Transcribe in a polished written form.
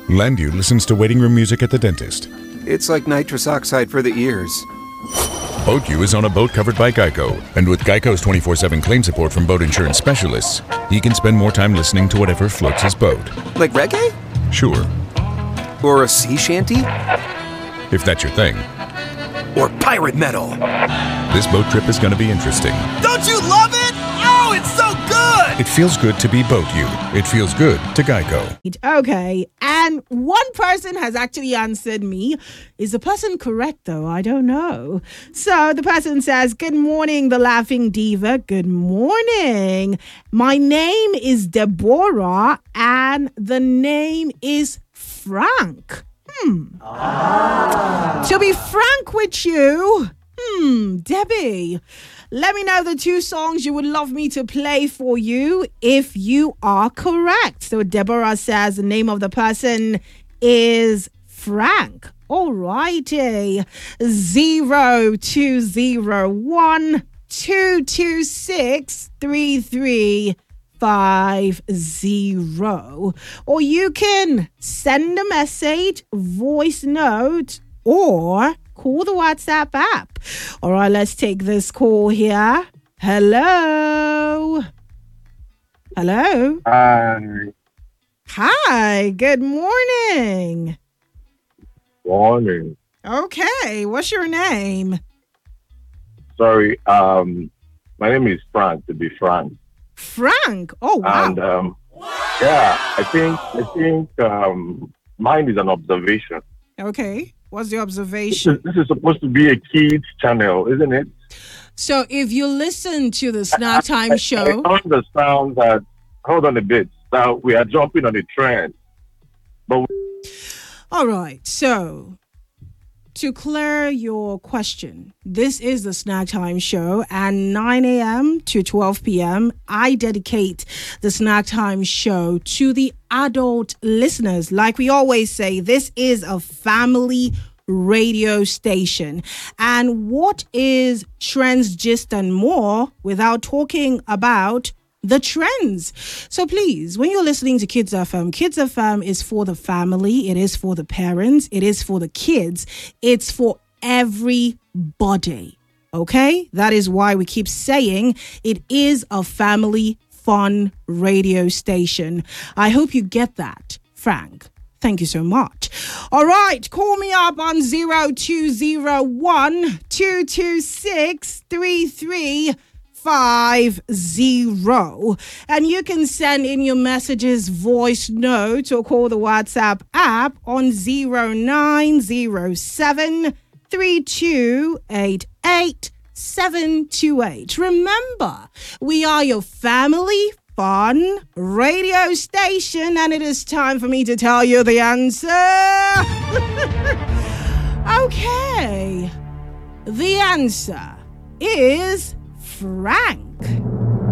Landu listens to waiting room music at the dentist. It's like nitrous oxide for the ears. BoatU is on a boat covered by Geico, and with Geico's 24/7 claim support from boat insurance specialists, he can spend more time listening to whatever floats his boat. Like reggae? Sure, Or a sea shanty? if that's your thing. Or pirate metal? This boat trip is going to be interesting. Don't you love it? Oh, it's so good! It feels good to be BoatU. It feels good to Geico. Okay, and one person has actually answered me. Is the person correct, though? I don't know. So the person says, good morning, the Laughing Diva. Good morning. My name is Deborah, and the name is Frank. To be frank with you, Debbie, let me know the 2 songs you would love me to play for you if you are correct. So Deborah says the name of the person is Frank. All righty. 0201 226 3350, or you can send a message, voice note, or call the WhatsApp app. All right, let's take this call here. Hello. Hi, good morning. Morning. Okay, what's your name? Sorry, my name is Frank, to be frank. Frank. Oh, wow. And I think mine is an observation. Okay, what's the observation? This is supposed to be a kids channel, isn't it? So if you listen to the Snack Time show... I understand that, hold on a bit, that we are jumping on a trend. But All right, so to clear your question, this is the Snack Time show, and 9 a.m. to 12 p.m., I dedicate the Snack Time show to the adult listeners. Like we always say, this is a family radio station. And what is Trends, Gist, and More without talking about the trends? So please, when you're listening to Kids FM is for the family, it is for the parents, it is for the kids, it's for everybody. Okay? That is why we keep saying it is a family fun radio station. I hope you get that, Frank. Thank you so much. All right, call me up on 0201 226 3350, and you can send in your messages, voice note, or call the WhatsApp app on 0907 3288 728. Remember, we are your family fun radio station, and it is time for me to tell you the answer. Okay, the answer is Frank.